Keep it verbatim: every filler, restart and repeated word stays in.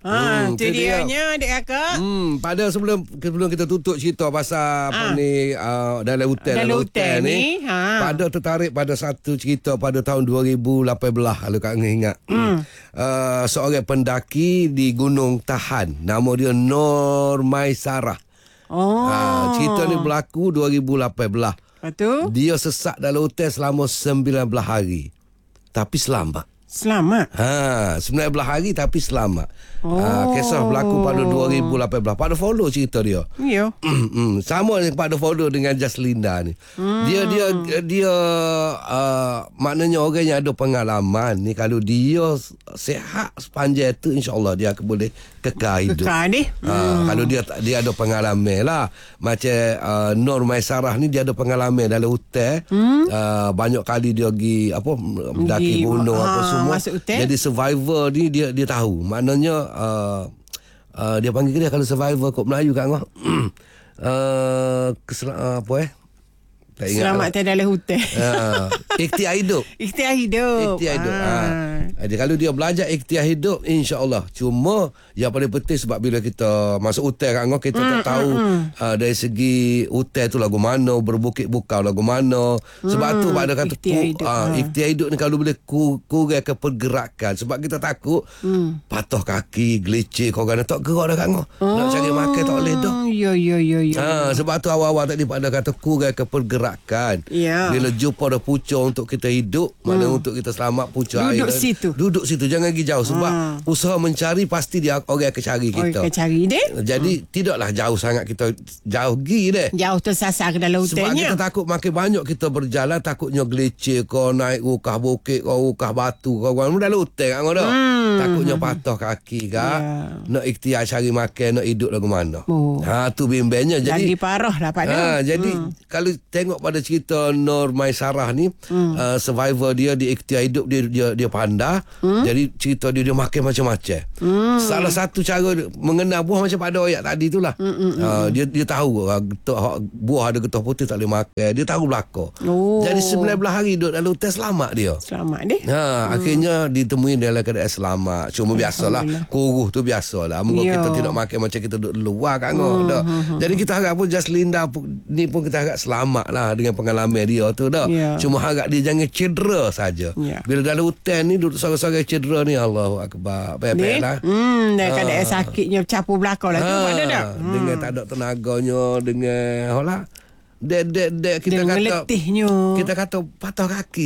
Ha, hmm, tu dianya adik kakak. Hmm, pada sebelum sebelum kita tutup cerita pasal apa Ha. ni uh, dalam hotel Dalam dalam hotel hotel ni, ni, ha. pada tertarik pada satu cerita pada tahun dua ribu lapan belas kalau kak ingat. Hmm. Uh, seorang pendaki di Gunung Tahan, nama dia Nur Maisarah. Oh. Ha, cerita ni berlaku dua ribu lapan belas. Lepas tu? Dia sesak dalam hotel selama sembilan belas hari. Tapi selamat. Selamat. Ha, sembilan belas hari tapi selamat. Oh. Ha, kisah berlaku pada dua ribu lapan belas. Pada follow cerita dia. Ya. Sama dengan pada follow dengan Jaslinda ni. Hmm. Dia dia dia uh, maknanya orang yang ada pengalaman ni, kalau dia sihat sepanjang itu, insya-Allah dia akan boleh kekal hidup. Kekal ni. Ha, Hmm. kalau dia dia ada pengalaman lah. Macam uh, Nur Maisarah ni, dia ada pengalaman dalam hotel. Hmm. Uh, banyak kali dia pergi apa mendaki gunung ha, apa semua. Jadi survivor ni dia dia tahu. Maknanya uh, uh, dia panggil dia kalau survivor kod Melayu kat ngah. uh, kesel- uh, apa eh? Tak ingat. Selamatkan dalam hutan. Uh, ikhtiar hidup. Ikhtiar hidup. Ikhtiar hidup. Ah. Ha. Jadi kalau dia belajar ikhtiar hidup, insya-Allah. Cuma yang paling penting sebab bila kita masuk hotel kat ngah, kita mm, tak tahu mm, uh, dari segi hotel tu lagu mana, berbukit bukau lagu mana. Sebab mm, tu pada kata ikhtiar hidup, uh, ha. ikhtiar hidup ni kalau boleh ku, kurangkan pergerakan, sebab kita takut mm, patah kaki, gelicir, kau kena tak gerak dah kat ngah. Oh. Nak cari makan tak boleh dah. Ya ya ya ya. Ha, sebab tu awal-awal tadi pada kata kurangkan pergerakan. Ya. Bila jumpa dah pucuk untuk kita hidup, hmm, mana untuk kita selamat pucuk air. Duduk situ. Duduk situ, jangan pergi jauh sebab ha. usaha mencari pasti dia orang akan cari kita. Orang akan cari deh. Jadi hmm, tidaklah jauh sangat kita jauh pergi deh. Jauh tersasar ke dalam Sebab hotelnya. kita takut makin banyak kita berjalan, takutnya gelicir kau naik rukah bukit kau, rukah batu kau, kau dalam hotel kat kau dah. Hmm. Takutnya patah kaki kak. Yeah. Nak ikhtiar cari makan, nak hidup lagu mana. Oh. Ha, tu bimbangnya. Jadi lagi parah lah pada. Ha, jadi hmm, kalau tengok pada cerita Nur Maisarah ni, hmm, uh, survivor dia di ikhtiar hidup dia dia, dia pandai. Hmm? Jadi cerita dia dia makan macam-macam. Hmm. Salah satu cara mengenal buah macam pada ayat tadi itulah. Hmm, hmm, uh, dia dia tahu uh, getah, buah ada getah putih tak boleh makan. Dia tahu belaka. Oh. Jadi sembilan belas hari duduk dalam hotel, selamat dia. Selamat deh. Ha, hmm, akhirnya ditemui dalam keadaan selamat. Cuma biasalah, kuruh tu biasalah. Moga kita tidak makan macam kita duduk luar kan. Hmm, hmm, jadi kita harap pun Jaslinda ni pun kita harap selamat lah dengan pengalaman dia tu dah. Yeah. Cuma harap dia jangan cedera saja. Yeah. Bila dalam hutan ni duduk sorang-sorang cedera ni, Allahu akbar. Baik-baik lah. Hmm, dan kadang sakitnya capur belakang lah tu. Ha, mana dah? dengan tak ada tenaganya, dengan hola. Dek dek dek kita dengan kata letihnya. Kita kata patah kaki.